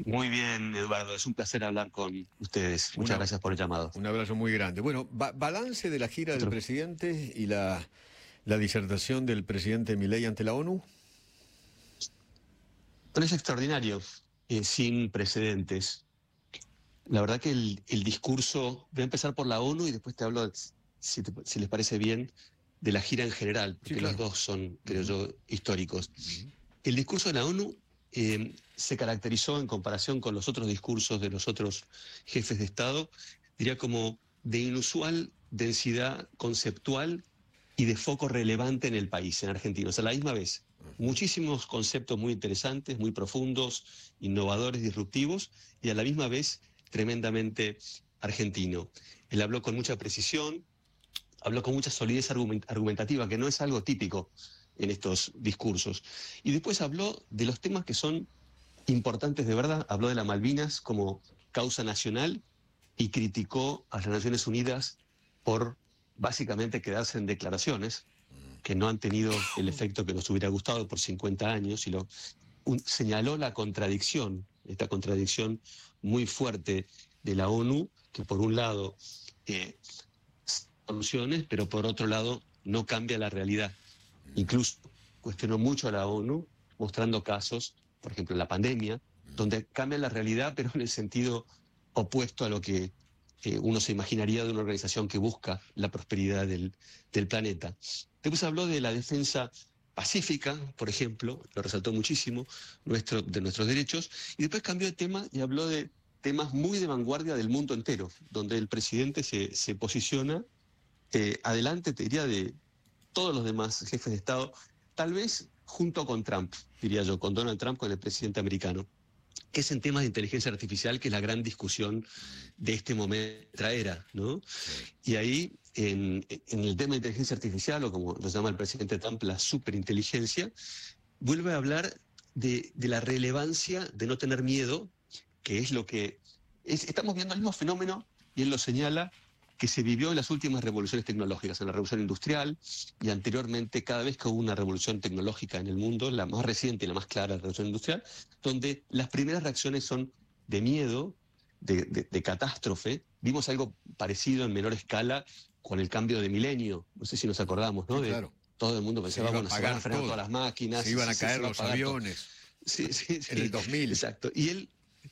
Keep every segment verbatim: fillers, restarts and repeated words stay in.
Muy bien, Eduardo, es un placer hablar con ustedes. Muchas Una, gracias por el llamado. un abrazo muy grande. Bueno, ba- balance de la gira del Otro. presidente y la, la disertación del presidente Milei ante la ONU. Pero es extraordinario, eh, sin precedentes. La verdad que el, el discurso, voy a empezar por la ONU y después te hablo, si, te- si les parece bien, de la gira en general, Sí, porque los claro. dos son, creo Ujú, yo, históricos. ujú. El discurso de la ONU eh, se caracterizó en comparación con los otros discursos de los otros jefes de Estado, diría como de inusual densidad conceptual y de foco relevante en el país, en Argentina. O sea, a la misma vez, muchísimos conceptos muy interesantes, muy profundos, innovadores, disruptivos, y a la misma vez tremendamente argentino. Él habló con mucha precisión, habló con mucha solidez argument- argumentativa, que no es algo típico en estos discursos. Y después habló de los temas que son importantes de verdad, habló de las Malvinas como causa nacional y criticó a las Naciones Unidas por básicamente quedarse en declaraciones que no han tenido el efecto que nos hubiera gustado por cincuenta años, y lo, un- señaló la contradicción, esta contradicción muy fuerte de la ONU, que por un lado eh, soluciones, pero por otro lado no cambia la realidad. Incluso cuestionó mucho a la ONU, mostrando casos, por ejemplo, la pandemia, donde cambia la realidad, pero en el sentido opuesto a lo que eh, uno se imaginaría de una organización que busca la prosperidad del, del planeta. Después habló de la defensa pacífica, por ejemplo, lo resaltó muchísimo, nuestro, de nuestros derechos, y después cambió de tema y habló de temas muy de vanguardia del mundo entero, donde el presidente se, se posiciona eh, adelante, te diría, de todos los demás jefes de Estado, tal vez junto con Trump, diría yo, con Donald Trump, con el presidente americano, que es en temas de inteligencia artificial, que es la gran discusión de este momento, de nuestra era, ¿no? Sí. Y ahí, en, en el tema de inteligencia artificial, o como lo llama el presidente Trump, la superinteligencia, vuelve a hablar de, de la relevancia de no tener miedo, que es lo que... es- estamos viendo el mismo fenómeno, y él lo señala, que se vivió en las últimas revoluciones tecnológicas, en la revolución industrial y anteriormente, cada vez que hubo una revolución tecnológica en el mundo, la más reciente y la más clara, la revolución industrial, donde las primeras reacciones son de miedo, de, de- de catástrofe. Vimos algo parecido en menor escala con el cambio de milenio, no sé si nos acordamos, ¿no? Sí, De claro. todo el mundo Se pensaba, iba a bueno, se van a pagar frenar todas todo. las Se máquinas, iban se, a se- caer se va a los pagar todo. aviones Sí, sí, en el sí, dos mil. exacto. Y él,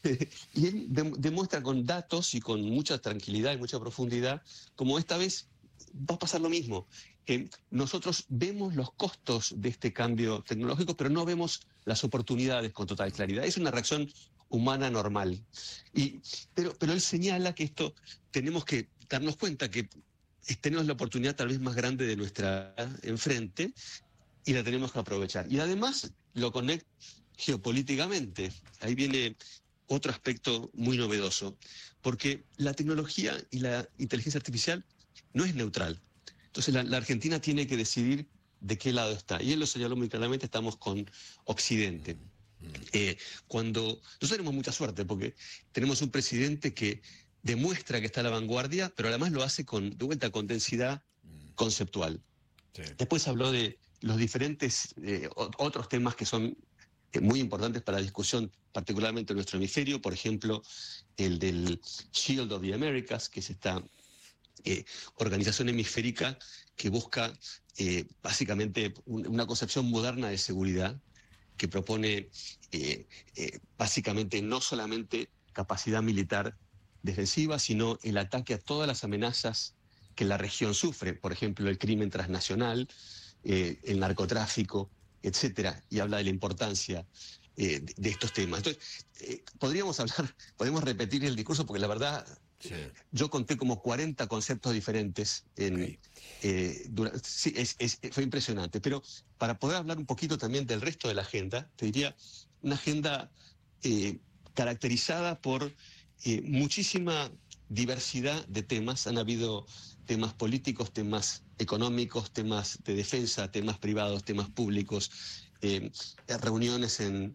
y él dem- demuestra con datos y con mucha tranquilidad y mucha profundidad, como esta vez va a pasar lo mismo, que nosotros vemos los costos de este cambio tecnológico, pero no vemos las oportunidades con total claridad. Es una reacción humana normal. Y, pero, pero él señala que esto tenemos que darnos cuenta que tenemos la oportunidad tal vez más grande de nuestra enfrente y la tenemos que aprovechar. Y además lo conecta geopolíticamente. Ahí viene otro aspecto muy novedoso, porque la tecnología y la inteligencia artificial no es neutral. Entonces la, la Argentina tiene que decidir de qué lado está. Y él lo señaló muy claramente, estamos con Occidente. Eh, cuando nosotros tenemos mucha suerte porque tenemos un presidente que demuestra que está a la vanguardia, pero además lo hace con, de vuelta con densidad conceptual. Sí. Después habló de los diferentes eh, o- otros temas que son eh, muy importantes para la discusión, particularmente en nuestro hemisferio, por ejemplo, el del Shield of the Americas, que es esta eh, organización hemisférica que busca eh, básicamente un- una concepción moderna de seguridad, que propone eh, eh, básicamente no solamente capacidad militar defensiva, sino el ataque a todas las amenazas que la región sufre, por ejemplo, el crimen transnacional, eh, el narcotráfico, etcétera, y habla de la importancia eh, de, de estos temas. Entonces, eh, podríamos hablar, podemos repetir el discurso, porque la verdad, Sí. yo conté como cuarenta conceptos diferentes Ok. en, eh, dura- sí, es- es- fue impresionante. Pero para poder hablar un poquito también del resto de la agenda, te diría una agenda eh, caracterizada por eh, muchísima diversidad de temas. Han habido temas políticos, temas económicos, temas de defensa, temas privados, temas públicos, eh, reuniones en,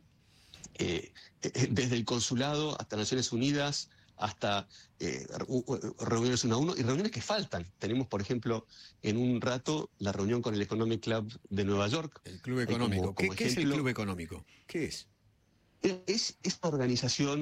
eh, eh, desde el consulado hasta Naciones Unidas, hasta eh, reuniones uno a uno y reuniones que faltan. Tenemos, por ejemplo, en un rato la reunión con el Economic Club de Nueva York, El club ahí como, económico. ¿Qué, como qué es el club ejemplo. económico? ¿Qué es? Es esta organización